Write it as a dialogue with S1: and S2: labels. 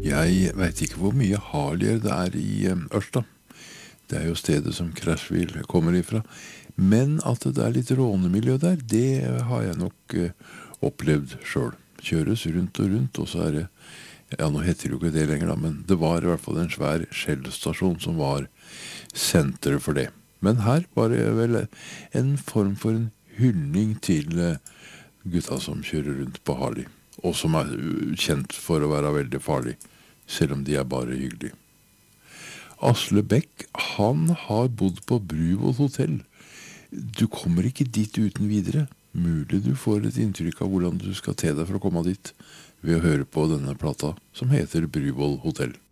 S1: Jeg vet ikke hvor mye Harlier det er i Ørsta. Det er jo stedet som Crashville kommer ifra. Men at det er litt rånemiljø der, det har jeg nok opplevd selv. Kjøres rundt og rundt, og så er det, ja nå heter det jo ikke det lenger da, men det var i hvert fall en svær Shell-stasjon som var senteret for det. Men her var det vel en form for en hyldning til gutta som kjører rundt på Harley, og som er kjent for å være veldig farlig, selv om de er bare hyggelige. Asle Beck, han har bodd på Bruvoll hotell. Du kommer ikke dit uten videre. Mulig du får et inntrykk av hvordan du skal te deg for å komme dit, ved å høre på denne plata, som heter Bruvoll hotell.